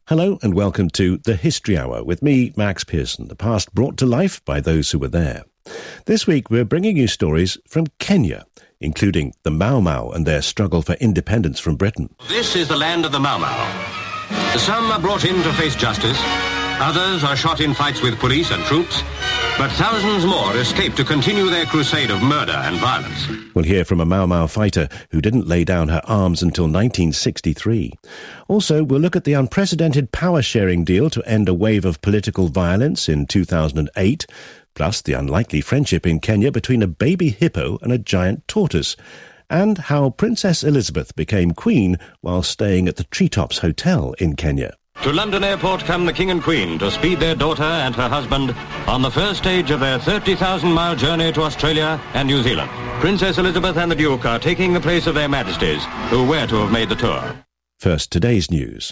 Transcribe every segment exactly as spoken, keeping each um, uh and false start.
Hello and welcome to The History Hour with me, Max Pearson, the past brought to life by those who were there. This week we're bringing you stories from Kenya, including the Mau Mau and their struggle for independence from Britain. This is the land of the Mau Mau. Some are brought in to face justice, others are shot in fights with police and troops, but thousands more escape to continue their crusade of murder and violence. We'll hear from a Mau Mau fighter who didn't lay down her arms until nineteen sixty-three. Also, we'll look at the unprecedented power-sharing deal to end a wave of political violence in two thousand eight, plus the unlikely friendship in Kenya between a baby hippo and a giant tortoise, and how Princess Elizabeth became queen while staying at the Treetops Hotel in Kenya. To London Airport come the King and Queen to speed their daughter and her husband on the first stage of their thirty thousand mile journey to Australia and New Zealand. Princess Elizabeth and the Duke are taking the place of their Majesties, who were to have made the tour. First, today's news.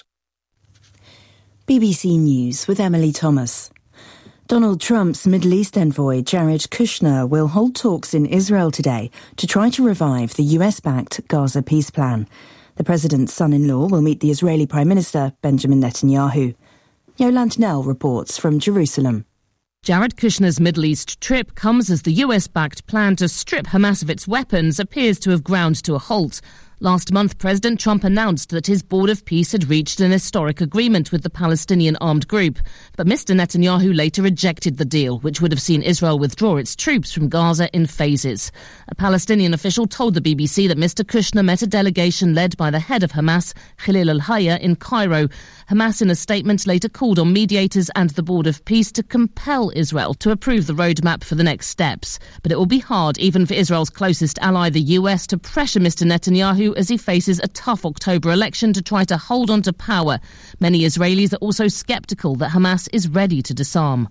B B C News with Emily Thomas. Donald Trump's Middle East envoy Jared Kushner will hold talks in Israel today to try to revive the U S-backed Gaza peace plan. The president's son-in-law will meet the Israeli Prime Minister Benjamin Netanyahu. Yolande Knell reports from Jerusalem. Jared Kushner's Middle East trip comes as the U S-backed plan to strip Hamas of its weapons appears to have ground to a halt. Last month, President Trump announced that his Board of Peace had reached an historic agreement with the Palestinian armed group. But Mister Netanyahu later rejected the deal, which would have seen Israel withdraw its troops from Gaza in phases. A Palestinian official told the B B C that Mister Kushner met a delegation led by the head of Hamas, Khalil al-Hayya, in Cairo. Hamas, in a statement, later called on mediators and the Board of Peace to compel Israel to approve the roadmap for the next steps. But it will be hard, even for Israel's closest ally, the U S, to pressure Mister Netanyahu as he faces a tough October election to try to hold on to power. Many Israelis are also sceptical that Hamas is ready to disarm.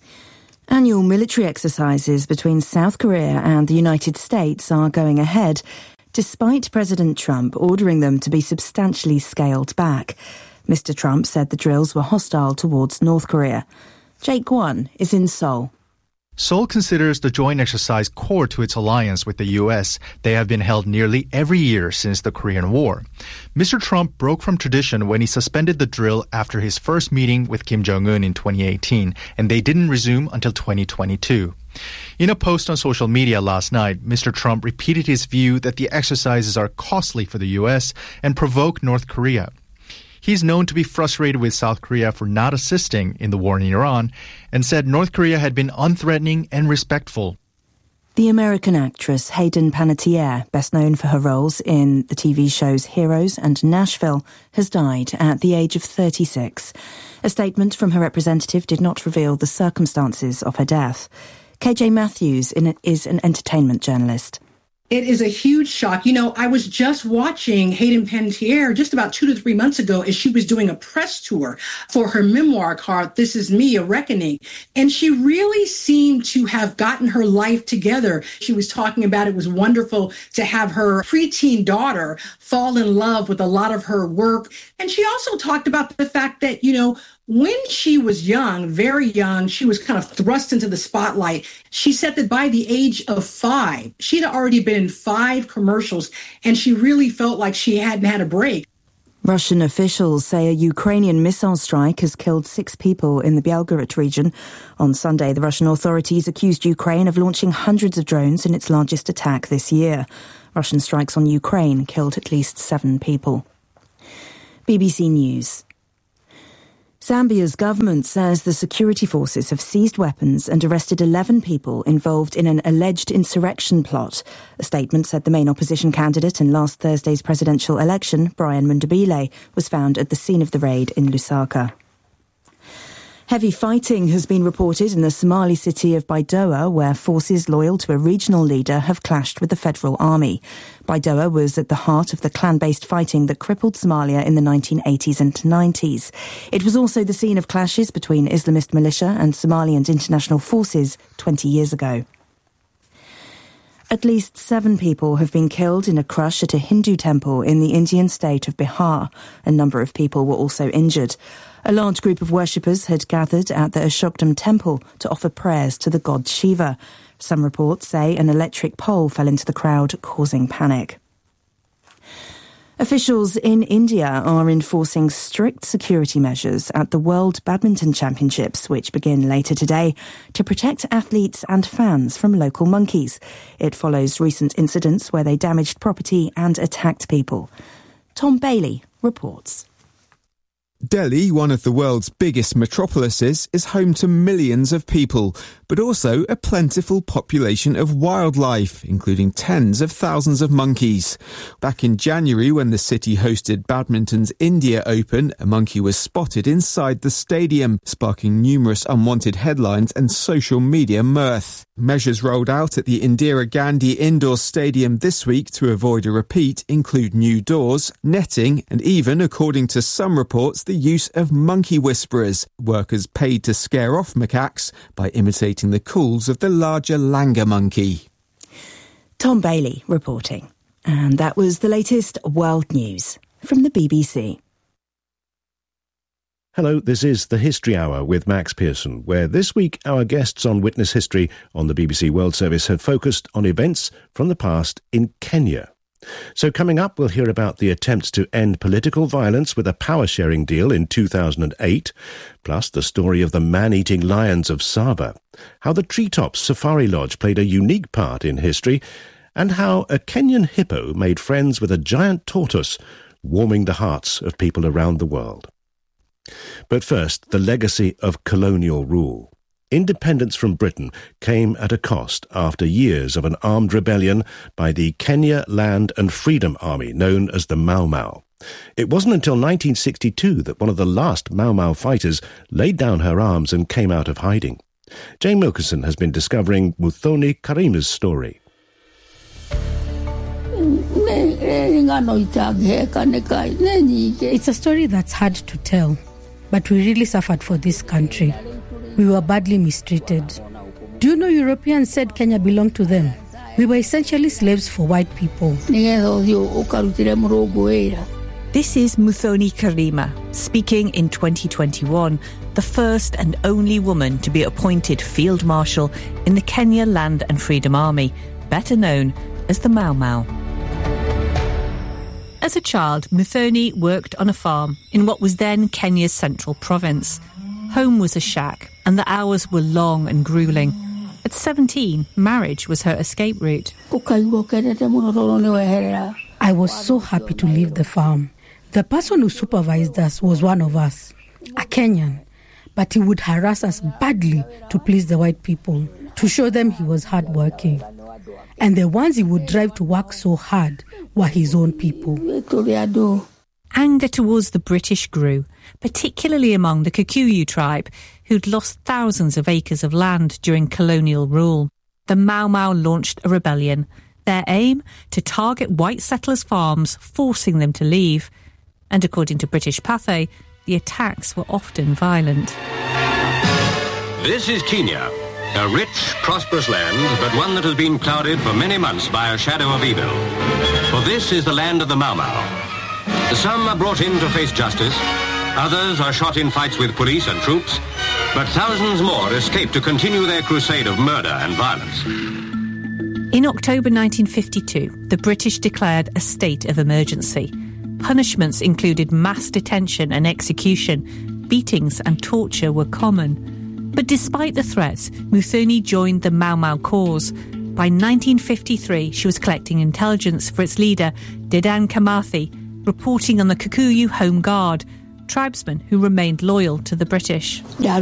Annual military exercises between South Korea and the United States are going ahead, despite President Trump ordering them to be substantially scaled back. Mister Trump said the drills were hostile towards North Korea. Jake Kwon is in Seoul. Seoul considers the joint exercise core to its alliance with the U S. They have been held nearly every year since the Korean War. Mister Trump broke from tradition when he suspended the drill after his first meeting with Kim Jong-un in twenty eighteen, and they didn't resume until twenty twenty-two. In a post on social media last night, Mister Trump repeated his view that the exercises are costly for the U S and provoke North Korea. He's known to be frustrated with South Korea for not assisting in the war in Iran and said North Korea had been unthreatening and respectful. The American actress Hayden Panettiere, best known for her roles in the T V shows Heroes and Nashville, has died at the age of thirty-six. A statement from her representative did not reveal the circumstances of her death. K J Matthews is an entertainment journalist. It is a huge shock. You know, I was just watching Hayden Panettiere just about two to three months ago as she was doing a press tour for her memoir called This Is Me, A Reckoning. And she really seemed to have gotten her life together. She was talking about it was wonderful to have her preteen daughter fall in love with a lot of her work. And she also talked about the fact that, you know, when she was young, very young, she was kind of thrust into the spotlight. She said that by the age of five, she'd already been in five commercials, and she really felt like she hadn't had a break. Russian officials say a Ukrainian missile strike has killed six people in the Belgorod region. On Sunday, the Russian authorities accused Ukraine of launching hundreds of drones in its largest attack this year. Russian strikes on Ukraine killed at least seven people. B B C News. Zambia's government says the security forces have seized weapons and arrested eleven people involved in an alleged insurrection plot. A statement said the main opposition candidate in last Thursday's presidential election, Brian Mundabile, was found at the scene of the raid in Lusaka. Heavy fighting has been reported in the Somali city of Baidoa, where forces loyal to a regional leader have clashed with the federal army. Baidoa was at the heart of the clan-based fighting that crippled Somalia in the nineteen eighties and nineties. It was also the scene of clashes between Islamist militia and Somali and international forces twenty years ago. At least seven people have been killed in a crush at a Hindu temple in the Indian state of Bihar. A number of people were also injured. A large group of worshippers had gathered at the Ashokdam temple to offer prayers to the god Shiva. Some reports say an electric pole fell into the crowd, causing panic. Officials in India are enforcing strict security measures at the World Badminton Championships, which begin later today, to protect athletes and fans from local monkeys. It follows recent incidents where they damaged property and attacked people. Tom Bailey reports. Delhi, one of the world's biggest metropolises, is home to millions of people, but also a plentiful population of wildlife, including tens of thousands of monkeys. Back in January, when the city hosted badminton's India Open, a monkey was spotted inside the stadium, sparking numerous unwanted headlines and social media mirth. Measures rolled out at the Indira Gandhi Indoor Stadium this week to avoid a repeat include new doors, netting, and even, according to some reports, the use of monkey whisperers, workers paid to scare off macaques by imitating the calls of the larger langur monkey. Tom Bailey reporting. And that was the latest world news from the B B C. Hello, this is the History Hour with Max Pearson, where this week our guests on Witness History on the B B C World Service have focused on events from the past in Kenya. So coming up, we'll hear about the attempts to end political violence with a power-sharing deal in two thousand eight, plus the story of the man-eating lions of Saba, how the Treetops Safari Lodge played a unique part in history, and how a Kenyan hippo made friends with a giant tortoise, warming the hearts of people around the world. But first, the legacy of colonial rule. Independence from Britain came at a cost after years of an armed rebellion by the Kenya Land and Freedom Army, known as the Mau Mau. It wasn't until nineteen sixty-two that one of the last Mau Mau fighters laid down her arms and came out of hiding. Jane Wilkinson has been discovering Muthoni Karima's story. It's a story that's hard to tell, but we really suffered for this country. We were badly mistreated. Do you know Europeans said Kenya belonged to them? We were essentially slaves for white people. This is Muthoni Karima, speaking in twenty twenty-one, the first and only woman to be appointed Field Marshal in the Kenya Land and Freedom Army, better known as the Mau Mau. As a child, Muthoni worked on a farm in what was then Kenya's central province. Home was a shack, and the hours were long and gruelling. At seventeen, marriage was her escape route. I was so happy to leave the farm. The person who supervised us was one of us, a Kenyan, but he would harass us badly to please the white people, to show them he was hardworking. And the ones he would drive to work so hard were his own people. Anger towards the British grew, particularly among the Kikuyu tribe, who'd lost thousands of acres of land during colonial rule. The Mau Mau launched a rebellion, their aim to target white settlers' farms, forcing them to leave. And according to British Pathé, the attacks were often violent. This is Kenya, a rich, prosperous land, but one that has been clouded for many months by a shadow of evil. For this is the land of the Mau Mau. Some are brought in to face justice, others are shot in fights with police and troops, but thousands more escape to continue their crusade of murder and violence. In October nineteen fifty-two, the British declared a state of emergency. Punishments included mass detention and execution. Beatings and torture were common. But despite the threats, Muthoni joined the Mau Mau cause. By nineteen fifty-three, she was collecting intelligence for its leader, Dedan Kimathi, reporting on the Kikuyu Home Guard, tribesmen who remained loyal to the British. I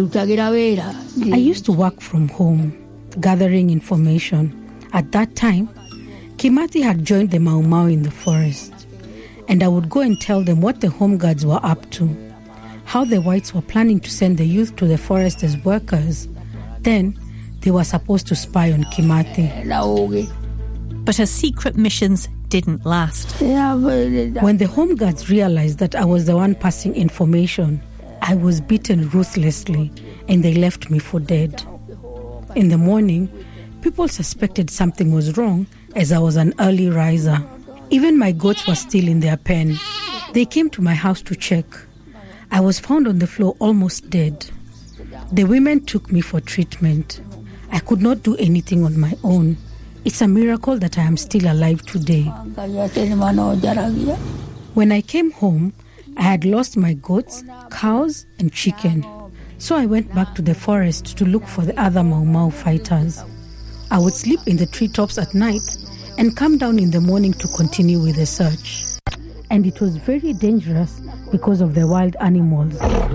used to work from home, gathering information. At that time, Kimathi had joined the Mau Mau in the forest, and I would go and tell them what the Home Guards were up to, how the whites were planning to send the youth to the forest as workers. Then, they were supposed to spy on Kimathi. But her secret missions didn't last. When the Home Guards realized that I was the one passing information, I was beaten ruthlessly and they left me for dead. In the morning, people suspected something was wrong as I was an early riser. Even my goats were still in their pen. They came to my house to check. I was found on the floor almost dead. The women took me for treatment. I could not do anything on my own. It's a miracle that I am still alive today. When I came home, I had lost my goats, cows, and chicken. So I went back to the forest to look for the other Mau Mau fighters. I would sleep in the treetops at night and come down in the morning to continue with the search. And it was very dangerous because of the wild animals.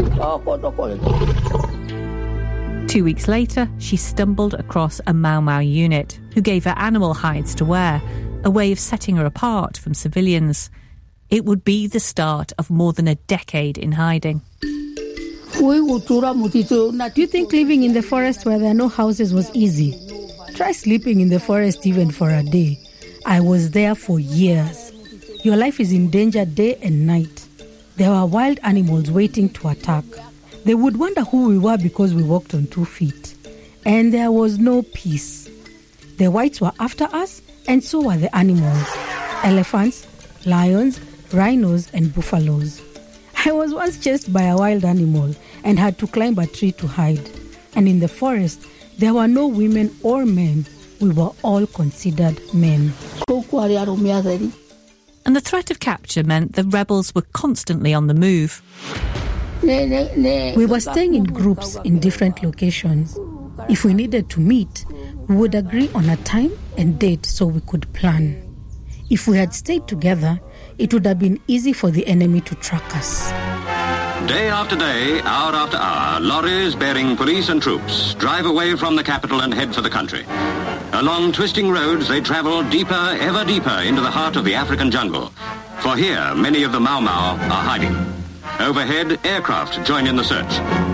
Two weeks later, she stumbled across a Mau Mau unit who gave her animal hides to wear, a way of setting her apart from civilians. It would be the start of more than a decade in hiding. Do you think living in the forest where there are no houses was easy? Try sleeping in the forest even for a day. I was there for years. Your life is in danger day and night. There were wild animals waiting to attack. They would wonder who we were because we walked on two feet. And there was no peace. The whites were after us, and so were the animals. Elephants, lions, rhinos, and buffaloes. I was once chased by a wild animal and had to climb a tree to hide. And in the forest, there were no women or men. We were all considered men. And the threat of capture meant the rebels were constantly on the move. We were staying in groups in different locations. If we needed to meet, we would agree on a time and date so we could plan. If we had stayed together, it would have been easy for the enemy to track us. Day after day, hour after hour, lorries bearing police and troops drive away from the capital and head for the country. Along twisting roads, they travel deeper, ever deeper into the heart of the African jungle. For here, many of the Mau Mau are hiding. Overhead, aircraft join in the search.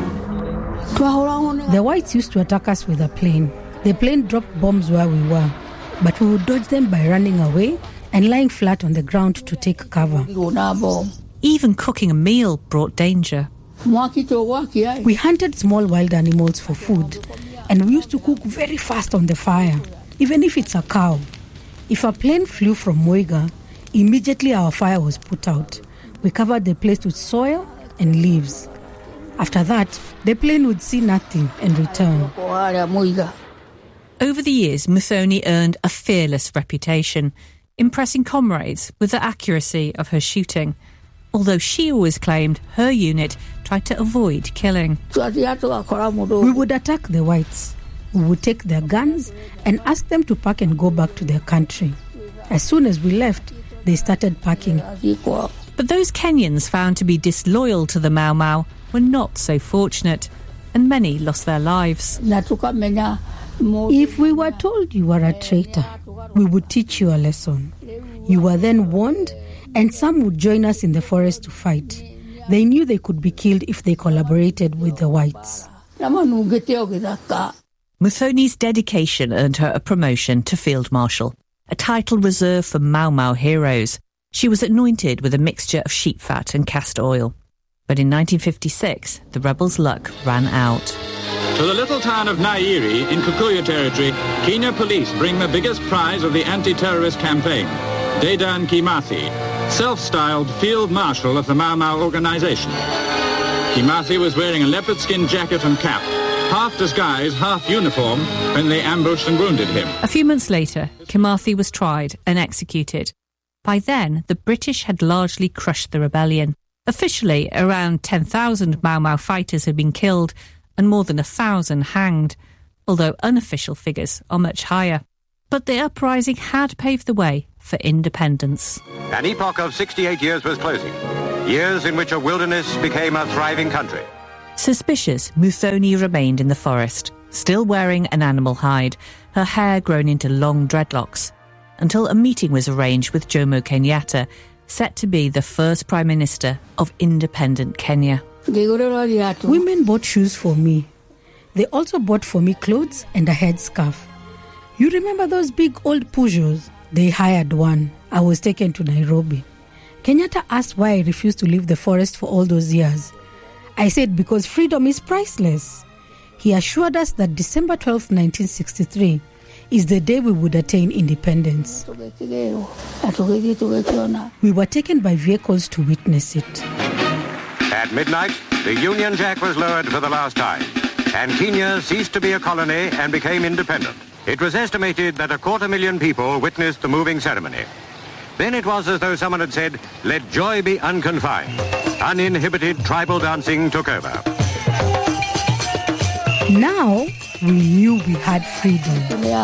The whites used to attack us with a plane. The plane dropped bombs where we were, but we would dodge them by running away and lying flat on the ground to take cover. Even cooking a meal brought danger. We hunted small wild animals for food, and we used to cook very fast on the fire, even if it's a cow. If a plane flew from Muiga, immediately our fire was put out. We covered the place with soil and leaves. After that, the plane would see nothing and return. Over the years, Muthoni earned a fearless reputation, impressing comrades with the accuracy of her shooting, although she always claimed her unit tried to avoid killing. We would attack the whites. We would take their guns and ask them to pack and go back to their country. As soon as we left, they started packing. But those Kenyans found to be disloyal to the Mau Mau were not so fortunate, and many lost their lives. If we were told you were a traitor, we would teach you a lesson. You were then warned, and some would join us in the forest to fight. They knew they could be killed if they collaborated with the whites. Muthoni's dedication earned her a promotion to Field Marshal, a title reserved for Mau Mau heroes. She was anointed with a mixture of sheep fat and castor oil. But in nineteen fifty-six, the rebels' luck ran out. To the little town of Nairi in Kikuyu territory, Kenya police bring the biggest prize of the anti-terrorist campaign, Dedan Kimathi, self-styled Field Marshal of the Mau Mau organization. Kimathi was wearing a leopard skin jacket and cap, half disguise, half uniform, when they ambushed and wounded him. A few months later, Kimathi was tried and executed. By then, the British had largely crushed the rebellion. Officially, around ten thousand Mau Mau fighters had been killed and more than a thousand hanged, although unofficial figures are much higher. But the uprising had paved the way for independence. An epoch of sixty-eight years was closing, years in which a wilderness became a thriving country. Suspicious, Muthoni remained in the forest, still wearing an animal hide, her hair grown into long dreadlocks, until a meeting was arranged with Jomo Kenyatta, set to be the first Prime Minister of independent Kenya. Women bought shoes for me. They also bought for me clothes and a headscarf. You remember those big old Peugeots? They hired one. I was taken to Nairobi. Kenyatta asked why I refused to leave the forest for all those years. I said because freedom is priceless. He assured us that December twelfth, nineteen sixty-three is the day we would attain independence. We were taken by vehicles to witness it. At midnight, the Union Jack was lowered for the last time, and Kenya ceased to be a colony and became independent. It was estimated that a quarter million people witnessed the moving ceremony. Then it was as though someone had said, let joy be unconfined. Uninhibited tribal dancing took over. Now we knew we had freedom.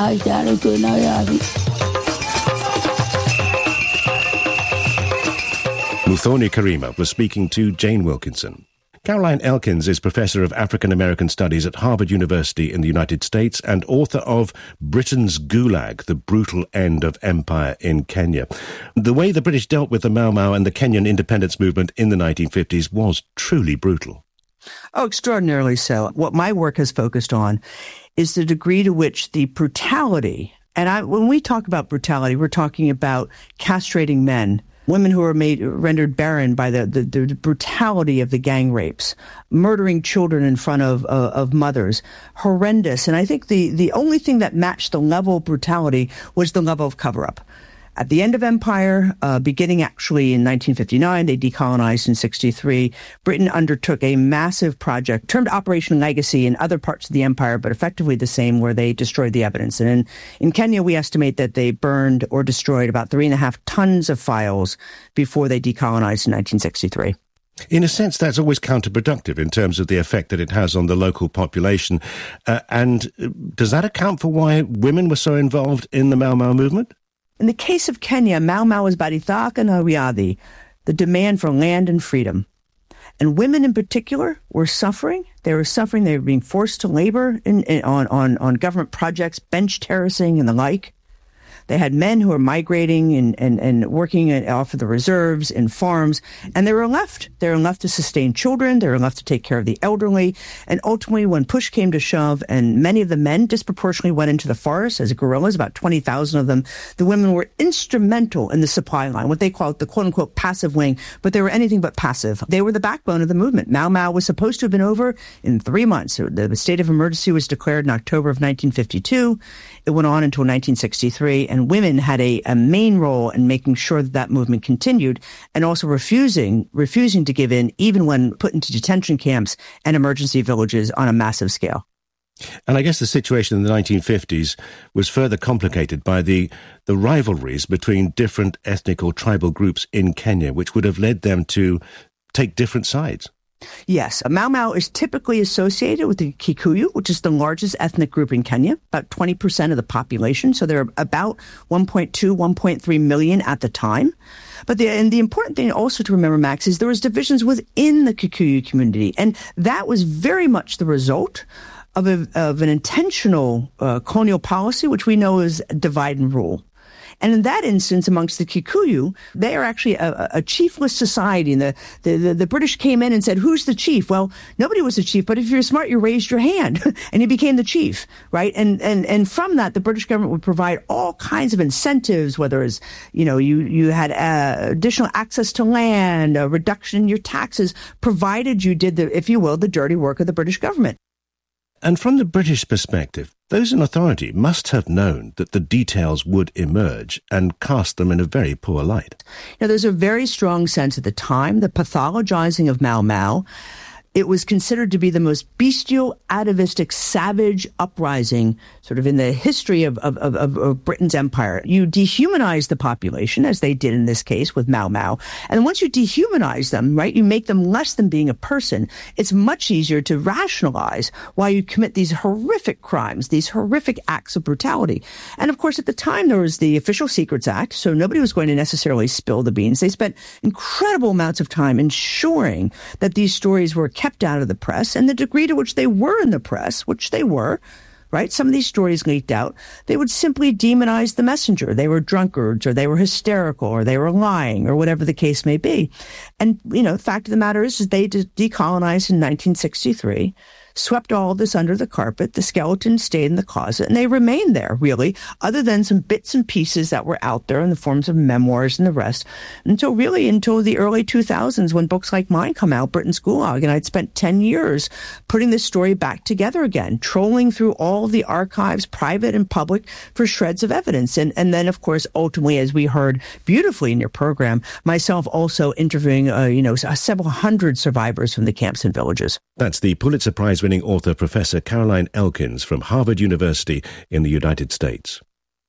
Muthoni Karima was speaking to Jane Wilkinson. Caroline Elkins is Professor of African American Studies at Harvard University in the United States and author of Britain's Gulag, The Brutal End of Empire in Kenya. The way the British dealt with the Mau Mau and the Kenyan independence movement in the nineteen fifties was truly brutal. Oh, extraordinarily so. What my work has focused on is the degree to which the brutality, and I, when we talk about brutality, we're talking about castrating men, women who are made rendered barren by the, the, the brutality of the gang rapes, murdering children in front of uh, of mothers, horrendous. And I think the, the only thing that matched the level of brutality was the level of cover-up. At the end of empire, uh, beginning actually in nineteen fifty-nine, they decolonized in sixty-three. Britain undertook a massive project termed Operation Legacy in other parts of the empire, but effectively the same, where they destroyed the evidence. And in, in Kenya, we estimate that they burned or destroyed about three and a half tons of files before they decolonized in nineteen sixty-three. In a sense, that's always counterproductive in terms of the effect that it has on the local population. Uh, and does that account for why women were so involved in the Mau Mau movement? In the case of Kenya, Mau Mau was Barithaka na Riadhi, the demand for land and freedom. And women in particular were suffering. They were suffering. They were being forced to labor in, in, on, on, on government projects, bench terracing and the like. They had men who were migrating and, and, and working off of the reserves in farms, and they were left. They were left to sustain children. They were left to take care of the elderly. And ultimately, when push came to shove, and many of the men disproportionately went into the forest as guerrillas, about twenty thousand of them, the women were instrumental in the supply line, what they called the quote-unquote passive wing, but they were anything but passive. They were the backbone of the movement. Mau Mau was supposed to have been over in three months. The state of emergency was declared in October of nineteen fifty-two. It went on until nineteen sixty-three, and And women had a, a main role in making sure that that movement continued, and also refusing refusing to give in, even when put into detention camps and emergency villages on a massive scale. And I guess the situation in the nineteen fifties was further complicated by the, the rivalries between different ethnic or tribal groups in Kenya, which would have led them to take different sides. Yes, Mau Mau is typically associated with the Kikuyu, which is the largest ethnic group in Kenya, about twenty percent of the population. So there are about one point two, one point three million at the time. But the, and the important thing also to remember, Max, is there was divisions within the Kikuyu community. And that was very much the result of, a, of an intentional uh, colonial policy, which we know is divide and rule. And in that instance, amongst the Kikuyu, they are actually a, a chiefless society. And the, the, the, the British came in and said, who's the chief? Well, nobody was the chief, but if you're smart, you raised your hand and you became the chief, right? And, and, and from that, the British government would provide all kinds of incentives, whether it's, you know, you, you had uh, additional access to land, a reduction in your taxes, provided you did the, if you will, the dirty work of the British government. And from the British perspective, those in authority must have known that the details would emerge and cast them in a very poor light. Now, there's a very strong sense at the time, the pathologizing of Mau Mau. It was considered to be the most bestial, atavistic, savage uprising sort of in the history of, of, of, of Britain's empire. You dehumanize the population, as they did in this case with Mau Mau. And once you dehumanize them, right, you make them less than being a person, it's much easier to rationalize why you commit these horrific crimes, these horrific acts of brutality. And of course, at the time, there was the Official Secrets Act, so nobody was going to necessarily spill the beans. They spent incredible amounts of time ensuring that these stories were kept out of the press, and the degree to which they were in the press, which they were, right? Some of these stories leaked out. They would simply demonize the messenger. They were drunkards, or they were hysterical, or they were lying, or whatever the case may be. And, you know, the fact of the matter is, is they de- decolonized in nineteen sixty-three, swept all of this under the carpet. The skeletons stayed in the closet, and they remained there, really, other than some bits and pieces that were out there in the forms of memoirs and the rest, until really until the early two thousands, when books like mine come out, Britain's Gulag, and I'd spent ten years putting this story back together again, trolling through all of the archives, private and public, for shreds of evidence. And, and then, of course, ultimately, as we heard beautifully in your program, myself also interviewing, uh, you know, several hundred survivors from the camps and villages. That's the Pulitzer Prize-winning author Professor Caroline Elkins from Harvard University in the United States.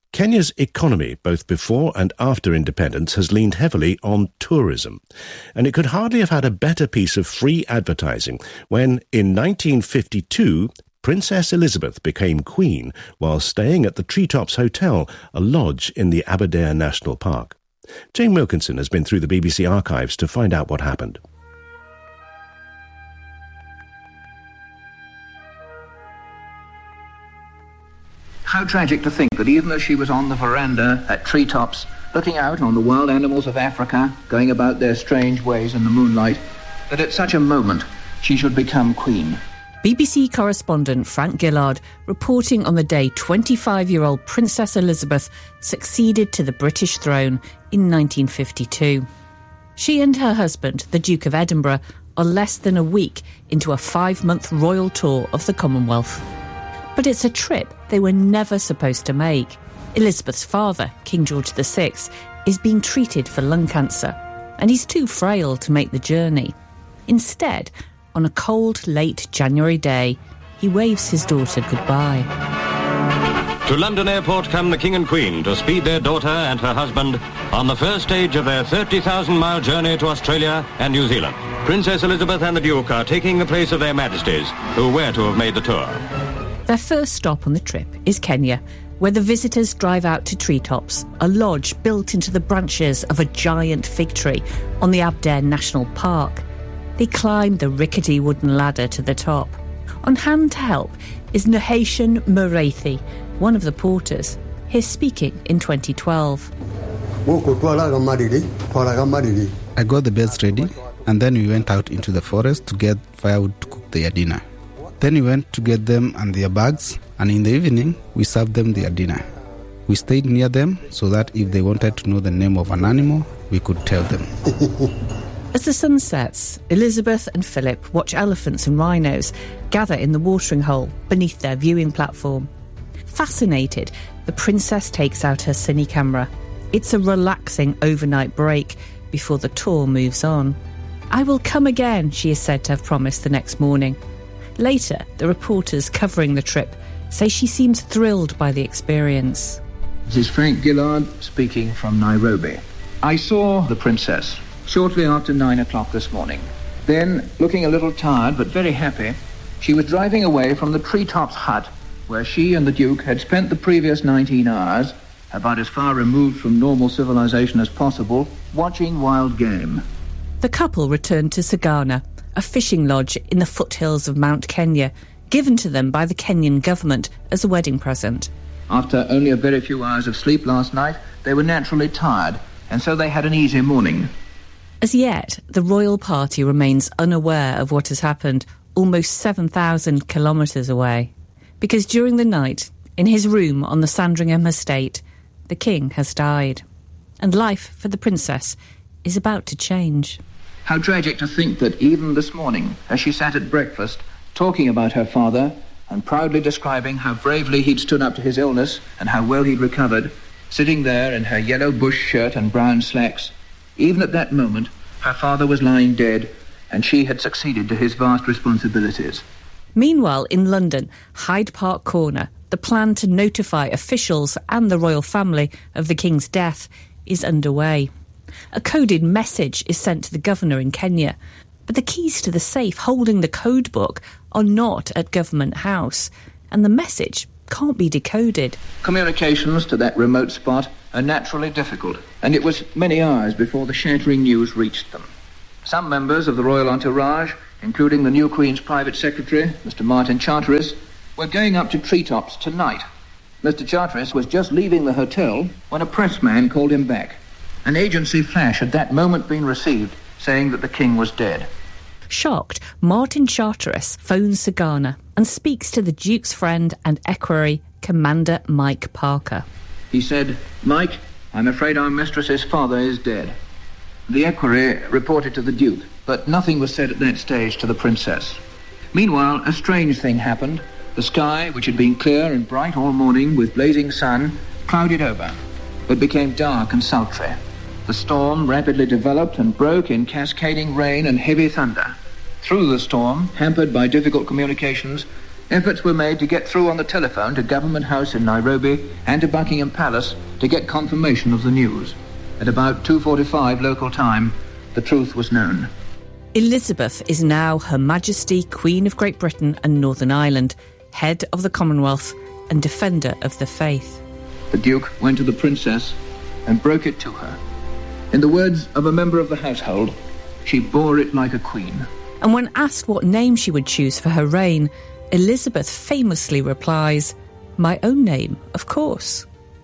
Kenya's economy, both before and after independence, has leaned heavily on tourism. And it could hardly have had a better piece of free advertising when, in nineteen fifty-two, Princess Elizabeth became Queen while staying at the Treetops Hotel, a lodge in the Aberdare National Park. Jane Wilkinson has been through the B B C archives to find out what happened. How tragic to think that even as she was on the veranda at Treetops, looking out on the wild animals of Africa, going about their strange ways in the moonlight, that at such a moment she should become Queen. B B C correspondent Frank Gillard reporting on the day twenty-five-year-old Princess Elizabeth succeeded to the British throne in nineteen fifty-two. She and her husband, the Duke of Edinburgh, are less than a week into a five-month royal tour of the Commonwealth. But it's a trip they were never supposed to make. Elizabeth's father, King George the Sixth, is being treated for lung cancer, and he's too frail to make the journey. Instead, on a cold, late January day, he waves his daughter goodbye. To London Airport come the King and Queen to speed their daughter and her husband on the first stage of their thirty thousand mile journey to Australia and New Zealand. Princess Elizabeth and the Duke are taking the place of their Majesties, who were to have made the tour. Their first stop on the trip is Kenya, where the visitors drive out to Treetops, a lodge built into the branches of a giant fig tree on the Aberdare National Park. They climb the rickety wooden ladder to the top. On hand to help is Nahation Muriithi, one of the porters. He's speaking in twenty twelve. I got the beds ready, and then we went out into the forest to get firewood to cook their dinner. Then we went to get them and their bags, and in the evening, we served them their dinner. We stayed near them so that if they wanted to know the name of an animal, we could tell them. As the sun sets, Elizabeth and Philip watch elephants and rhinos gather in the watering hole beneath their viewing platform. Fascinated, the princess takes out her cine camera. It's a relaxing overnight break before the tour moves on. I will come again, she is said to have promised the next morning. Later, the reporters covering the trip say she seems thrilled by the experience. This is Frank Gillard speaking from Nairobi. I saw the princess shortly after nine o'clock this morning. Then, looking a little tired but very happy, she was driving away from the Treetops hut where she and the Duke had spent the previous nineteen hours, about as far removed from normal civilization as possible, watching wild game. The couple returned to Sagana, a fishing lodge in the foothills of Mount Kenya, given to them by the Kenyan government as a wedding present. After only a very few hours of sleep last night, they were naturally tired, and so they had an easy morning. As yet, the royal party remains unaware of what has happened almost seven thousand kilometres away, because during the night, in his room on the Sandringham estate, the king has died, and life for the princess is about to change. How tragic to think that even this morning, as she sat at breakfast, talking about her father and proudly describing how bravely he'd stood up to his illness and how well he'd recovered, sitting there in her yellow bush shirt and brown slacks, even at that moment, her father was lying dead and she had succeeded to his vast responsibilities. Meanwhile, in London, Hyde Park Corner, the plan to notify officials and the royal family of the king's death is underway. A coded message is sent to the governor in Kenya, but the keys to the safe holding the code book are not at Government House, and the message can't be decoded. Communications to that remote spot are naturally difficult, and it was many hours before the shattering news reached them. Some members of the royal entourage, including the new Queen's private secretary, Mister Martin Charteris, were going up to Treetops tonight. Mister Charteris was just leaving the hotel when a pressman called him back. An agency flash had that moment been received, saying that the king was dead. Shocked, Martin Charteris phones Sagana and speaks to the Duke's friend and equerry, Commander Mike Parker. He said, "Mike, I'm afraid our mistress's father is dead." The equerry reported to the Duke, but nothing was said at that stage to the princess. Meanwhile, a strange thing happened. The sky, which had been clear and bright all morning with blazing sun, clouded over, but became dark and sultry. The storm rapidly developed and broke in cascading rain and heavy thunder. Through the storm, hampered by difficult communications, Efforts were made to get through on the telephone to Government House in Nairobi and to Buckingham Palace to get confirmation of the news. At about two forty-five local time, the truth was known. Elizabeth is now Her Majesty Queen of Great Britain and Northern Ireland, head of the Commonwealth and defender of the faith. The Duke went to the Princess and broke it to her. In the words of a member of the household, she bore it like a queen. And when asked what name she would choose for her reign, Elizabeth famously replies, "My own name, of course."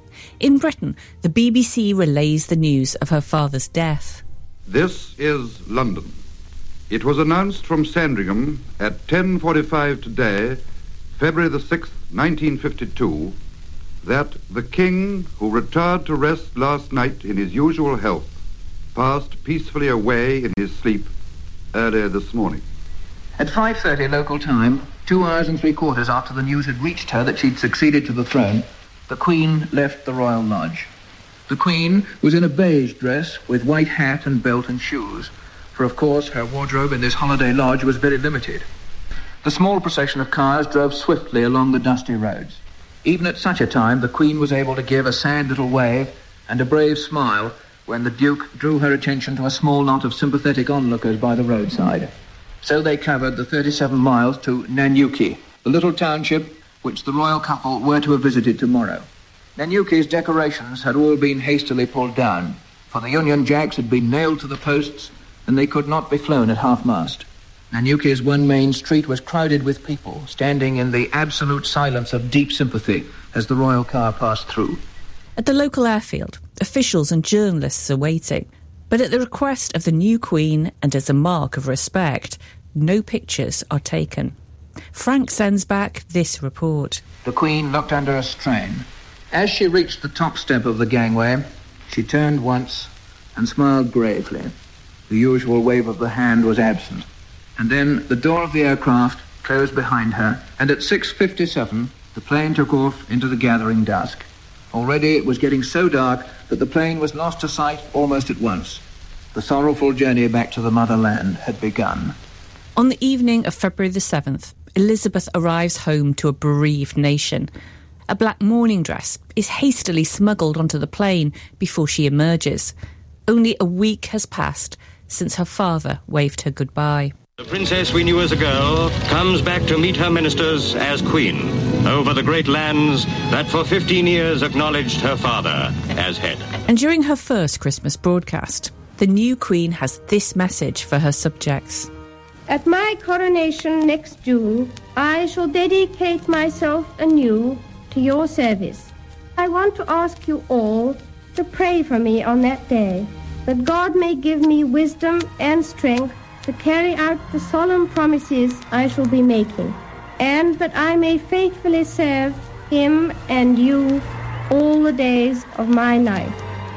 In Britain, the B B C relays the news of her father's death. This is London. It was announced from Sandringham at ten forty-five today, February the sixth, nineteen fifty-two, that the King, who retired to rest last night in his usual health, passed peacefully away in his sleep earlier this morning. At five thirty local time, two hours and three quarters after the news had reached her that she'd succeeded to the throne, the Queen left the Royal Lodge. The Queen was in a beige dress with white hat and belt and shoes, for of course her wardrobe in this holiday lodge was very limited. The small procession of cars drove swiftly along the dusty roads. Even at such a time, the Queen was able to give a sad little wave and a brave smile when the Duke drew her attention to a small knot of sympathetic onlookers by the roadside. So they covered the thirty-seven miles to Nanyuki, the little township which the royal couple were to have visited tomorrow. Nanyuki's decorations had all been hastily pulled down, for the Union Jacks had been nailed to the posts and they could not be flown at half-mast. Nanyuki's one main street was crowded with people, standing in the absolute silence of deep sympathy as the royal car passed through. At the local airfield, officials and journalists are waiting. But at the request of the new Queen and as a mark of respect, no pictures are taken. Frank sends back this report. The Queen looked under a strain. As she reached the top step of the gangway, she turned once and smiled gravely. The usual wave of the hand was absent. And then the door of the aircraft closed behind her, and at six fifty-seven, the plane took off into the gathering dusk. Already it was getting so dark that the plane was lost to sight almost at once. The sorrowful journey back to the motherland had begun. On the evening of February the seventh, Elizabeth arrives home to a bereaved nation. A black mourning dress is hastily smuggled onto the plane before she emerges. Only a week has passed since her father waved her goodbye. The princess we knew as a girl comes back to meet her ministers as queen over the great lands that for fifteen years acknowledged her father as head. And during her first Christmas broadcast, the new queen has this message for her subjects. At my coronation next June, I shall dedicate myself anew to your service. I want to ask you all to pray for me on that day, that God may give me wisdom and strength to carry out the solemn promises I shall be making, and that I may faithfully serve him and you all the days of my life.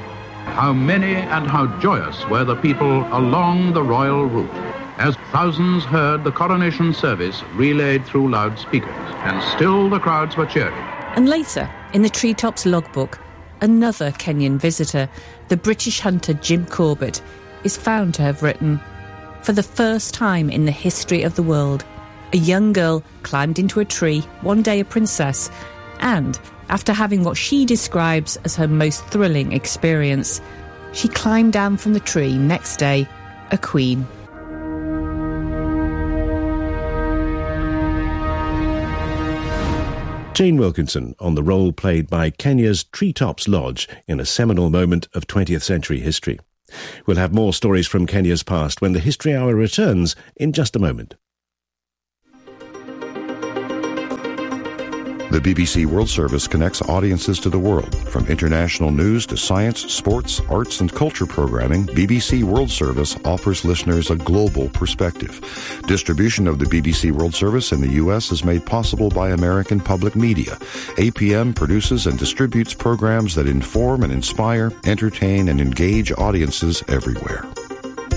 How many and how joyous were the people along the royal route as thousands heard the coronation service relayed through loudspeakers, and still the crowds were cheering. And later, in the Treetops logbook, another Kenyan visitor, the British hunter Jim Corbett, is found to have written, "For the first time in the history of the world, a young girl climbed into a tree, one day a princess, and, after having what she describes as her most thrilling experience, she climbed down from the tree next day, a queen." Jane Wilkinson on the role played by Kenya's Treetops Lodge in a seminal moment of twentieth century history. We'll have more stories from Kenya's past when the History Hour returns in just a moment. The B B C World Service connects audiences to the world. From international news to science, sports, arts, and culture programming, B B C World Service offers listeners a global perspective. Distribution of the B B C World Service in the U S is made possible by American Public Media. A P M produces and distributes programs that inform and inspire, entertain, and engage audiences everywhere.